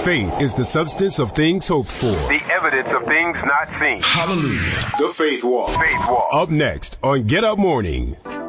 Faith is the substance of things hoped for. The evidence of things not seen. Hallelujah. The Faith Walk. Faith Walk. Up next on Get Up Mornings.